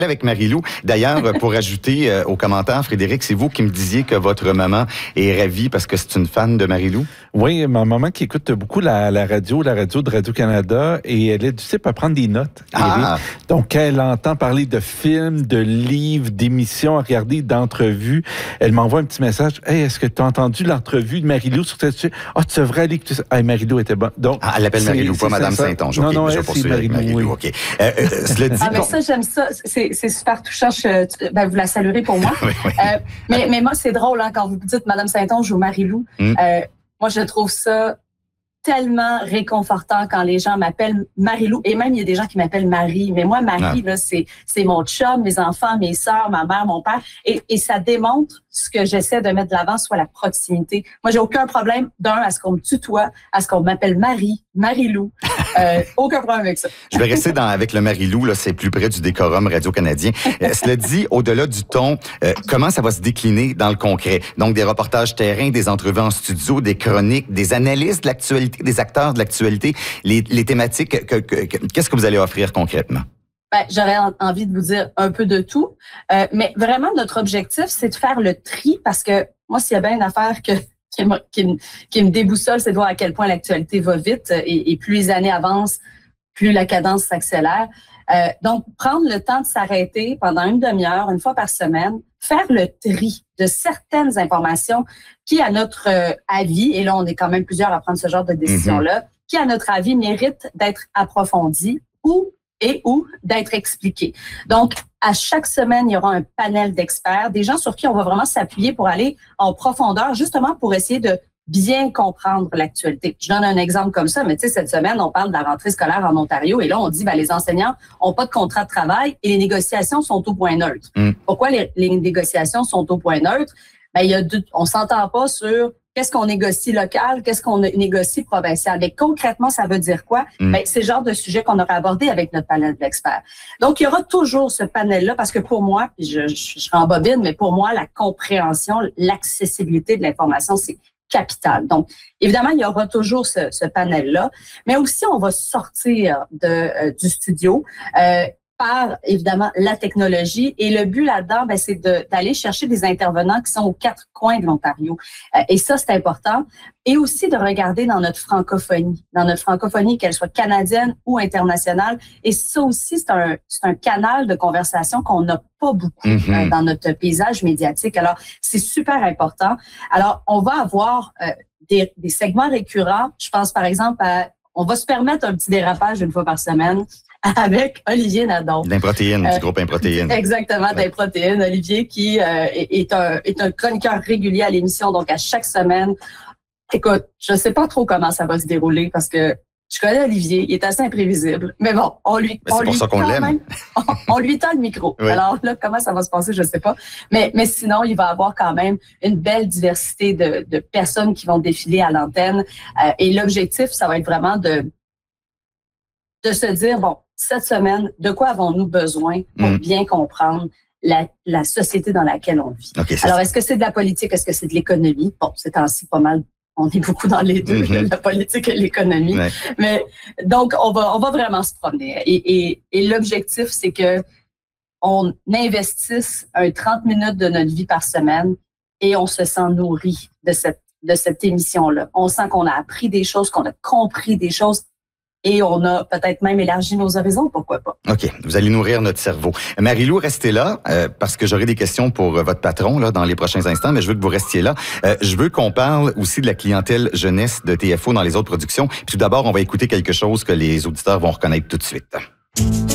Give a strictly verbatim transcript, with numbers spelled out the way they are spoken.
avec Marie-Lou. D'ailleurs, pour ajouter euh, aux commentaires, Frédéric, c'est vous qui me disiez que votre maman est ravie parce que c'est une fan de Marie-Lou? Oui, ma maman qui écoute beaucoup la, la radio, la radio de Radio-Canada, et elle est du type à prendre des notes. Ah. Donc, elle entend parler de films, de livres, d'émissions à regarder, d'entrevues. Elle m'envoie un petit message. « Hey, est-ce que tu as entendu l'entrevue de Marie-Lou sur cette sujet? Ah, tu devrais aller écouter ça. Hey, Marie-Lou était bonne. » Donc, ah, elle l'appelle Marie-Lou, pas Madame Saint-Onge. Okay, non, non, je elle, c'est Marie-Lou. Marie-Lou, oui. OK. Euh, euh, cela dit, ah, mais ça, j'aime ça. C'est, c'est super touchant. Je, ben, vous la saluerez pour moi. oui, oui. Euh, mais, mais moi, c'est drôle hein, quand vous dites Madame Saint-Onge ou Marie-Lou. Mm. Euh, moi, je trouve ça tellement réconfortant quand les gens m'appellent Marie-Lou. Et même, il y a des gens qui m'appellent Marie. Mais moi, Marie, ah. là, c'est, c'est mon chum, mes enfants, mes sœurs, ma mère, mon père. Et, et ça démontre ce que j'essaie de mettre de l'avant, soit la proximité. Moi, j'ai aucun problème, d'un, à ce qu'on me tutoie, à ce qu'on m'appelle Marie, Marie-Lou. Euh, aucun problème avec ça. Je vais rester dans, avec le Marie-Lou, là, c'est plus près du décorum radio-canadien. Euh, cela dit, au-delà du ton, euh, comment ça va se décliner dans le concret? Donc, des reportages terrain, des entrevues en studio, des chroniques, des analyses de l'actualité, des acteurs de l'actualité, les, les thématiques, que, que, que, qu'est-ce que vous allez offrir concrètement? Ben, j'aurais envie de vous dire un peu de tout. Euh, mais vraiment, notre objectif, c'est de faire le tri parce que moi, s'il y a bien une affaire que, qui, me, qui, me, qui me déboussole, c'est de voir à quel point l'actualité va vite et, et plus les années avancent, plus la cadence s'accélère. Euh, donc, prendre le temps de s'arrêter pendant une demi-heure, une fois par semaine, faire le tri de certaines informations qui, à notre euh, avis, et là, on est quand même plusieurs à prendre ce genre de décision-là, mm-hmm. qui, à notre avis, méritent d'être approfondies ou et ou d'être expliqué. Donc, à chaque semaine, il y aura un panel d'experts, des gens sur qui on va vraiment s'appuyer pour aller en profondeur, justement pour essayer de bien comprendre l'actualité. Je donne un exemple comme ça, mais tu sais, cette semaine, on parle de la rentrée scolaire en Ontario et là, on dit, ben, les enseignants n'ont pas de contrat de travail et les négociations sont au point neutre. Mm. Pourquoi les, les négociations sont au point neutre? Ben, il y a deux, on s'entend pas sur qu'est-ce qu'on négocie local, qu'est-ce qu'on négocie provincial. Mais concrètement, ça veut dire quoi? Mm. Ben, c'est le genre de sujet qu'on aurait abordé avec notre panel d'experts. Donc, il y aura toujours ce panel-là parce que pour moi, puis je, je, je rembobine, mais pour moi, la compréhension, l'accessibilité de l'information, c'est capital. Donc, évidemment, il y aura toujours ce, ce panel-là, mais aussi, on va sortir de, euh, du studio euh, par, évidemment, la technologie. Et le but là-dedans, ben, c'est de, d'aller chercher des intervenants qui sont aux quatre coins de l'Ontario. Euh, et ça, c'est important. Et aussi de regarder dans notre francophonie, dans notre francophonie, qu'elle soit canadienne ou internationale. Et ça aussi, c'est un, c'est un canal de conversation qu'on n'a pas beaucoup mm-hmm. euh, dans notre paysage médiatique. Alors, c'est super important. Alors, on va avoir euh, des, des segments récurrents. Je pense, par exemple, à, on va se permettre un petit dérapage une fois par semaine avec Olivier Nadon. D'Improtéine, euh, du groupe Improtéine. Exactement, ouais. D'Improtéine. Olivier qui euh, est, un, est un chroniqueur régulier à l'émission, donc à chaque semaine. Écoute, je ne sais pas trop comment ça va se dérouler parce que je connais Olivier, il est assez imprévisible. Mais bon, on lui, mais c'est on pour lui ça qu'on l'aime. Même, on, on lui tend le micro. Oui. Alors là, comment ça va se passer, je ne sais pas. Mais, mais sinon, il va avoir quand même une belle diversité de, de personnes qui vont défiler à l'antenne. Euh, et l'objectif, ça va être vraiment de, de se dire, bon, cette semaine, de quoi avons-nous besoin pour mmh. bien comprendre la, la société dans laquelle on vit? Okay, alors, est-ce que c'est de la politique? Est-ce que c'est de l'économie? Bon, c'est ainsi pas mal. On est beaucoup dans les deux, mm-hmm. la politique et l'économie. Ouais. Mais donc, on va, on va vraiment se promener. Et, et, et l'objectif, c'est que on investisse un trente minutes de notre vie par semaine et on se sent nourri de cette, de cette émission-là. On sent qu'on a appris des choses, qu'on a compris des choses. Et on a peut-être même élargi nos horizons, pourquoi pas. OK, vous allez nourrir notre cerveau. Marie-Lou, restez là, euh, parce que j'aurai des questions pour euh, votre patron là dans les prochains instants, mais je veux que vous restiez là. Euh, je veux qu'on parle aussi de la clientèle jeunesse de T F O dans les autres productions. Puis tout d'abord, on va écouter quelque chose que les auditeurs vont reconnaître tout de suite.